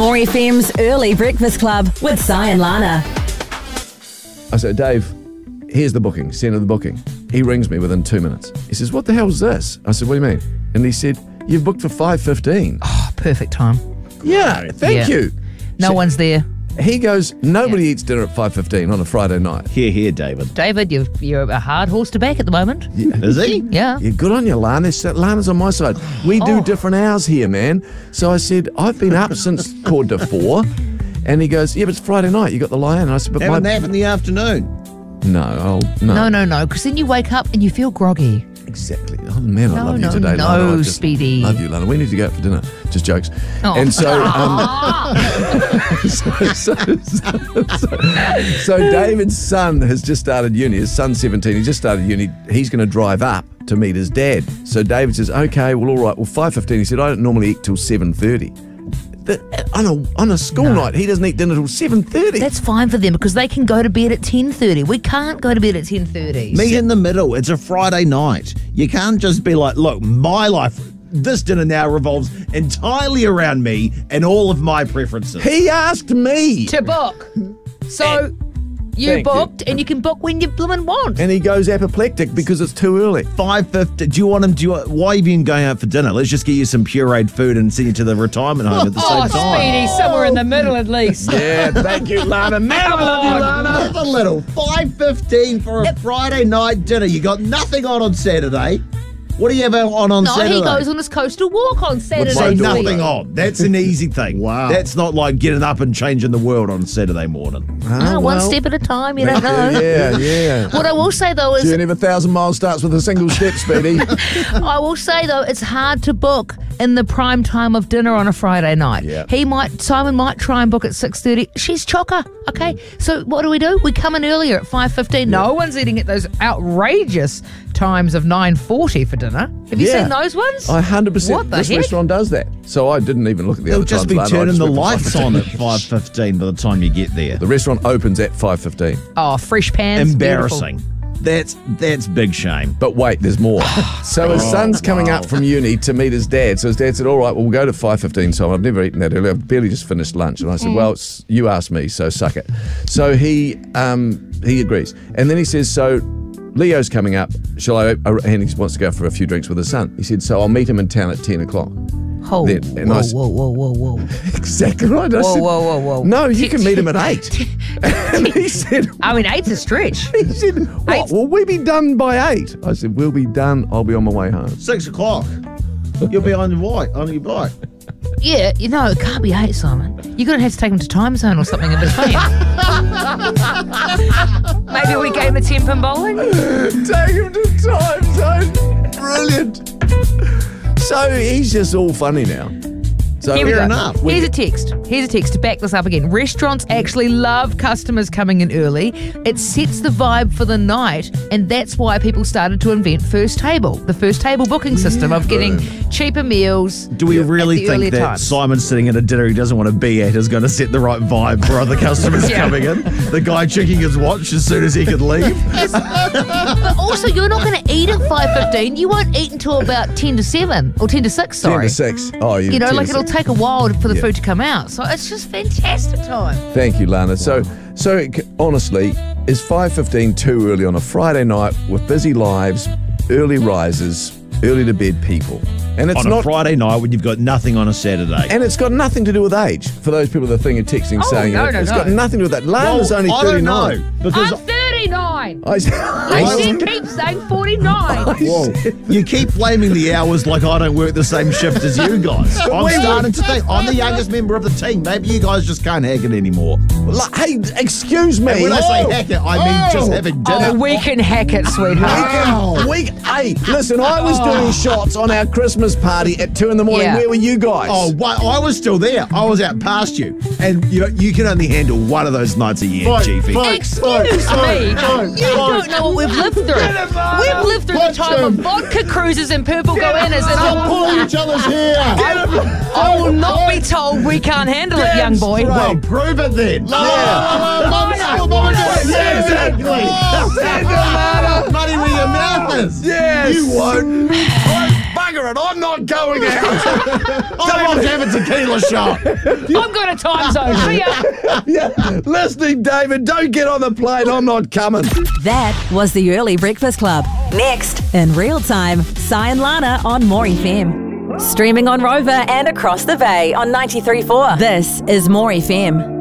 More FM's Early Breakfast Club with Si and Lana. I said, Dave, here's the booking, send her the booking. He rings me within 2 minutes. He says, what the hell's this? I said, what do you mean? And he said, you've booked for 5:15. Oh, perfect time. Yeah, thank you. No one's there. He goes, nobody eats dinner at 5:15 on a Friday night. Here, David. David, you're a hard horse to back at the moment. Is he? Yeah. Yeah, good on you, Lana. Lana's on my side. We do different hours here, man. So I said, I've been up since 4:45. And he goes, yeah, but it's Friday night. You got the lie-in. And I said, but Have a nap in the afternoon. No. No, because then you wake up and you feel groggy. Exactly. Oh, man, I love you No, today, no, Lana. I just Speedy. love you, Lana. We need to go out for dinner. Just jokes. Oh. And so, so David's son has just started uni. His son's 17. He just started uni. He's going to drive up to meet his dad. So David says, okay, well, all right. Well, 5:15. He said, I don't normally eat till 7:30. On a school night, he doesn't eat dinner till 7:30. That's fine for them because they can go to bed at 10:30. We can't go to bed at 10:30. Meet in the middle. It's a Friday night. You can't just be like, look, my life, this dinner now revolves entirely around me and all of my preferences. He asked me. To book. So you Thank booked and you can book when you blooming want. And he goes apoplectic because it's too early. 5:50. Do you want him? Why have you been going out for dinner? Let's just get you some pureed food and send you to the retirement home at the same time. Speedy, somewhere in the middle at least. Yeah, thank you, Lana. Man, I love you, Lana. Have a little. 5:15 for a Friday night dinner. You got nothing on Saturday. What do you have on Saturday? No, he goes on his coastal walk on Saturday. So my daughter. nothing on. That's an easy thing. Wow. That's not like getting up and changing the world on Saturday morning. One step at a time, you don't know. Yeah. What I will say though is, Journey of 1,000 miles starts with a single step, Speedy. I will say though, it's hard to book in the prime time of dinner on a Friday night. Yeah. Simon might try and book at 6:30. She's chocker, okay? So what do? We come in earlier at 5:15. No one's eating at those outrageous times of 9:40 for dinner. Have you seen those ones? I 100%. What the This heck? restaurant does that. So I didn't even look at the They'll other just times, be Lana. I turning just the went for lights 5:15. on at 5:15 by the time you get there. The restaurant opens at 5:15. Oh, fresh pans. Embarrassing. That's big shame. But wait, there's more. So his son's coming up from uni to meet his dad. So his dad said, all right, well, we'll go to 5:15. So I've never eaten that early. I've barely just finished lunch. And I said, well, you asked me, so suck it. So he agrees. And then he says, so Leo's coming up. And he wants to go for a few drinks with his son. He said, so I'll meet him in town at 10 o'clock. Whoa, whoa. Exactly right. I said, Whoa. No, you can meet him at 8. And he said, I mean, 8's a stretch. he said, what, will we be done by 8? I said, we'll be done. I'll be on my way home. 6 o'clock. You'll be on your bike. Yeah, it can't be 8, Simon. You're going to have to take him to time zone or something in between. Maybe we game of 10 pin bowling? Take him to time zone. Brilliant. So he's just all funny now. So Here we go. enough. Here's a text to back this up again. Restaurants actually love customers coming in early. It sets the vibe for the night, and that's why people started to invent First Table, the First Table booking system of getting cheaper meals. Do we really at the earlier think that times. Simon sitting at a dinner he doesn't want to be at is going to set the right vibe for other customers Yeah. coming in? The guy checking his watch as soon as he could leave? But also, you're not going to eat at 5:15. You won't eat until about 10 to 7 or 10 to 6. 10 Sorry. to 6. Oh, you It'll take a while for the food to come out. So it's just fantastic time. Thank you, Lana. So honestly, is 5:15 too early on a Friday night with busy lives, early risers, early to bed people? And it's On a not. Friday night when you've got nothing on a Saturday. And it's got nothing to do with age. For those people that think of texting saying no, it, no, it's no. got nothing to do with that. Lana's only I don't 39. know, because I'm 39. I She keeps saying 49. Whoa. You keep blaming the hours like I don't work the same shift as you guys. I'm starting to think I'm the youngest member of the team. Maybe you guys just can't hack it anymore. Hey, excuse me. And when I say hack it, I mean just having dinner. Oh, we can hack it, sweetheart. Hey, listen, I was doing shots on our Christmas party at 2 in the morning. Yeah. Where were you guys? Oh, I was still there. I was out past you. And you can only handle one of those nights a year, Chiefy. Excuse me. You don't know what we've lived through. We've lived through the time of vodka cruises and purple goannas, and Pull each other's hair. I will not be told we can't handle it, young boy. Well, prove it then. Exactly. Money where your mouth is. Yes. You won't. Bugger cigarette. I'm not going out. I want to have a tequila shot. I'm going to time zone. See ya. Yeah. Listening, David, don't get on the plane. I'm not coming. That was the Early Breakfast Club. Next, in real time, Sai and Lana on More FM. Streaming on Rover and across the bay on 93.4. This is More FM.